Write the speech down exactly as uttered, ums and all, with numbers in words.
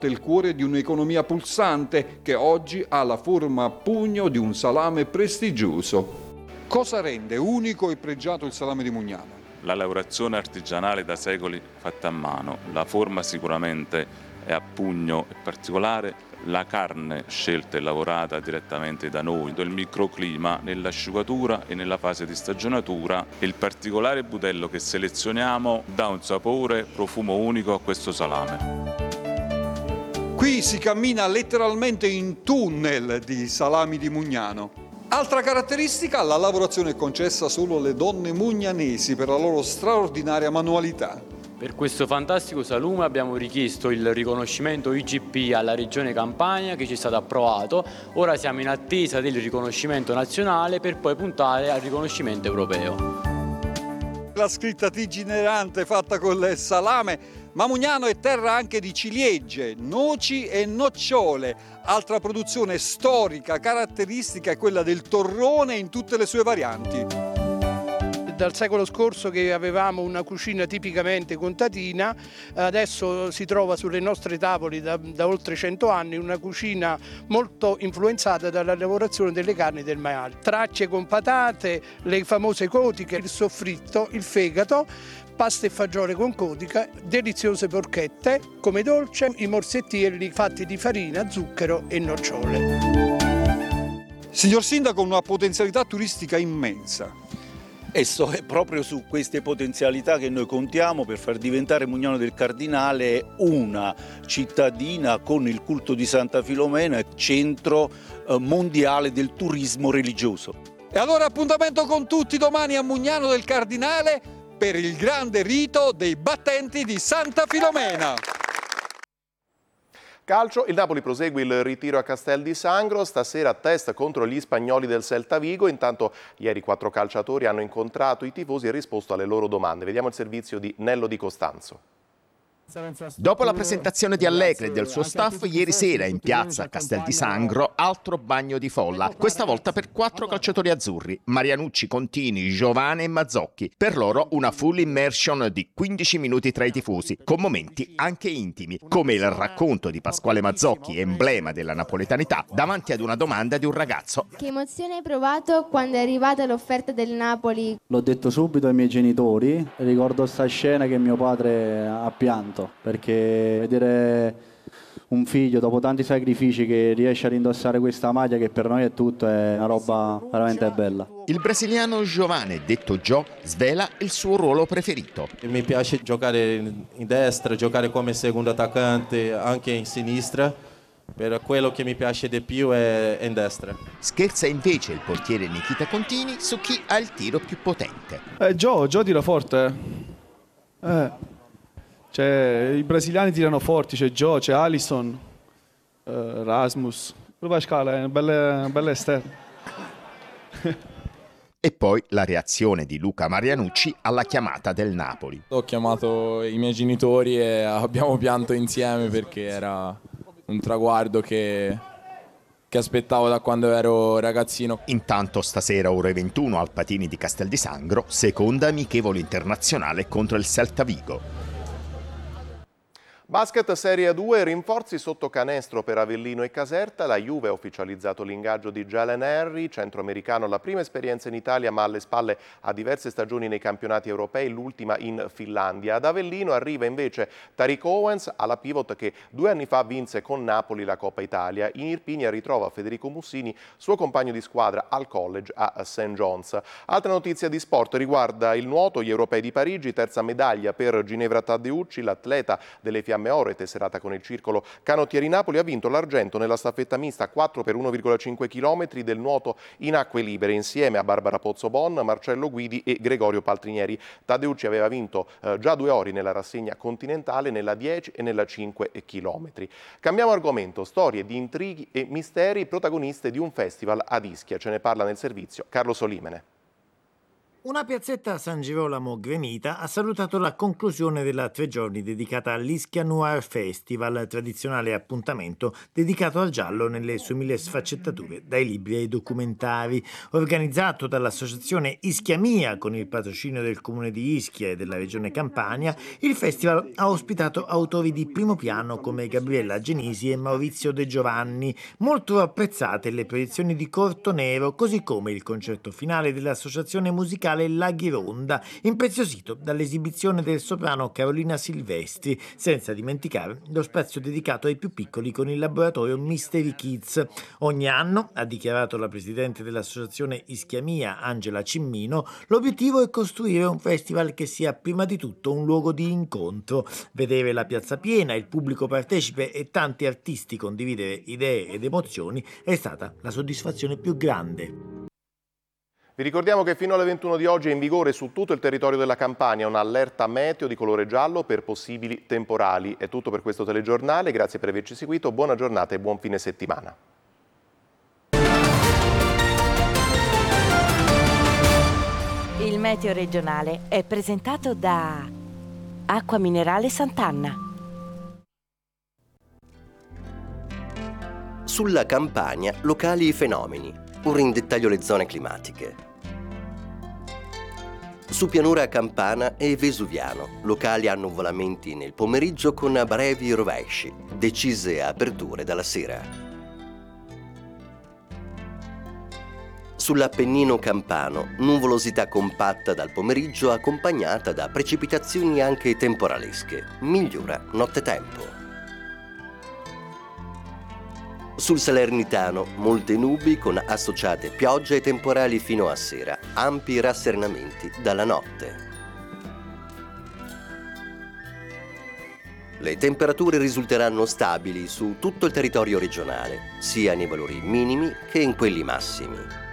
il cuore di un'economia pulsante che oggi ha la forma a pugno di un salame prestigioso. Cosa rende unico e pregiato il salame di Mugnano? La lavorazione artigianale da secoli fatta a mano, la forma sicuramente è a pugno e particolare, la carne scelta e lavorata direttamente da noi, il microclima nell'asciugatura e nella fase di stagionatura, il particolare budello che selezioniamo dà un sapore, profumo unico a questo salame. Qui si cammina letteralmente in tunnel di salami di Mugnano. Altra caratteristica, la lavorazione è concessa solo alle donne mugnanesi per la loro straordinaria manualità. Per questo fantastico salume abbiamo richiesto il riconoscimento I G P alla Regione Campania che ci è stato approvato. Ora siamo in attesa del riconoscimento nazionale per poi puntare al riconoscimento europeo. La scritta itinerante fatta col salame, ma Mugnano è terra anche di ciliegie, noci e nocciole. Altra produzione storica caratteristica è quella del torrone in tutte le sue varianti. Dal secolo scorso che avevamo una cucina tipicamente contadina, adesso si trova sulle nostre tavole da, da oltre cento anni una cucina molto influenzata dalla lavorazione delle carni del maiale. Tracce con patate, le famose codiche, il soffritto, il fegato, pasta e fagioli con codica, deliziose porchette, come dolce i morsettielli fatti di farina, zucchero e nocciole. Signor Sindaco, una potenzialità turistica immensa. Esso è proprio su queste potenzialità che noi contiamo per far diventare Mugnano del Cardinale una cittadina con il culto di Santa Filomena, centro mondiale del turismo religioso. E allora appuntamento con tutti domani a Mugnano del Cardinale per il grande rito dei battenti di Santa Filomena. Calcio, il Napoli prosegue il ritiro a Castel di Sangro, stasera test contro gli spagnoli del Celta Vigo, intanto ieri quattro calciatori hanno incontrato i tifosi e risposto alle loro domande. Vediamo il servizio di Nello Di Costanzo. Dopo la presentazione di Allegri e del suo staff, ieri sera in piazza Castel di Sangro, altro bagno di folla, questa volta per quattro calciatori azzurri, Marianucci, Contini, Giovane e Mazzocchi. Per loro una full immersion di quindici minuti tra i tifosi, con momenti anche intimi, come il racconto di Pasquale Mazzocchi, emblema della napoletanità, davanti ad una domanda di un ragazzo. Che emozione hai provato quando è arrivata l'offerta del Napoli? L'ho detto subito ai miei genitori, ricordo sta scena che mio padre ha pianto. Perché vedere un figlio dopo tanti sacrifici che riesce ad indossare questa maglia che per noi è tutto è una roba veramente bella. Il brasiliano Giovane, detto Gio, svela il suo ruolo preferito. Mi piace giocare in destra, giocare come secondo attaccante, anche in sinistra. Per quello che mi piace di più è in destra. Scherza invece il portiere Nikita Contini su chi ha il tiro più potente. Eh, Gio, Gio tira forte. Eh. Cioè, i brasiliani tirano forti, c'è Gio, c'è Alisson, uh, Rasmus. Quello va a scala, è una bella, una bella esterna. E poi la reazione di Luca Marianucci alla chiamata del Napoli. Ho chiamato i miei genitori e abbiamo pianto insieme perché era un traguardo che, che aspettavo da quando ero ragazzino. Intanto stasera ore ventuno al Patini di Castel di Sangro, seconda amichevole internazionale contro il Celta Vigo. Basket Serie A due, rinforzi sotto canestro per Avellino e Caserta. La Juve ha ufficializzato l'ingaggio di Jalen Henry, centroamericano, la prima esperienza in Italia ma alle spalle a diverse stagioni nei campionati europei, l'ultima in Finlandia. Ad Avellino arriva invece Tariq Owens, alla pivot che due anni fa vinse con Napoli la Coppa Italia. In Irpinia ritrova Federico Mussini, suo compagno di squadra al college a Saint John's. Altra notizia di sport riguarda il nuoto, gli europei di Parigi, terza medaglia per Ginevra Taddeucci, l'atleta delle Fiamme Oro e tesserata con il circolo Canottieri Napoli, ha vinto l'argento nella staffetta mista quattro per uno virgola cinque chilometri del nuoto in acque libere insieme a Barbara Pozzobon, Marcello Guidi e Gregorio Paltrinieri. Taddeucci aveva vinto eh, già due ori nella rassegna continentale nella dieci e nella cinque chilometri. Cambiamo argomento, storie di intrighi e misteri, protagoniste di un festival ad Ischia. Ce ne parla nel servizio Carlo Solimene. Una piazzetta a San Girolamo gremita ha salutato la conclusione della tre giorni dedicata all'Ischia Noir Festival, tradizionale appuntamento dedicato al giallo nelle sue mille sfaccettature, dai libri ai documentari. Organizzato dall'associazione Ischia Mia con il patrocinio del comune di Ischia e della regione Campania, il festival ha ospitato autori di primo piano come Gabriella Genisi e Maurizio De Giovanni. Molto apprezzate le proiezioni di Corto Nero, così come il concerto finale dell'associazione musicale La Ghironda, impreziosito dall'esibizione del soprano Carolina Silvestri, senza dimenticare lo spazio dedicato ai più piccoli con il laboratorio Mystery Kids. Ogni anno, ha dichiarato la presidente dell'associazione Ischia Mia, Angela Cimmino, l'obiettivo è costruire un festival che sia prima di tutto un luogo di incontro. Vedere la piazza piena, il pubblico partecipe e tanti artisti condividere idee ed emozioni è stata la soddisfazione più grande. Vi ricordiamo che fino alle ventuno di oggi è in vigore su tutto il territorio della Campania un'allerta meteo di colore giallo per possibili temporali. È tutto per questo telegiornale, grazie per averci seguito, buona giornata e buon fine settimana. Il meteo regionale è presentato da Acqua Minerale Sant'Anna. Sulla Campania, locali fenomeni. Ora in dettaglio le zone climatiche. Su pianura campana e vesuviano, locali annuvolamenti nel pomeriggio con brevi rovesci, decise aperture dalla sera. Sull'Appennino campano, nuvolosità compatta dal pomeriggio accompagnata da precipitazioni anche temporalesche. Migliora nottetempo. Sul Salernitano, molte nubi con associate piogge e temporali fino a sera, ampi rassernamenti dalla notte. Le temperature risulteranno stabili su tutto il territorio regionale, sia nei valori minimi che in quelli massimi.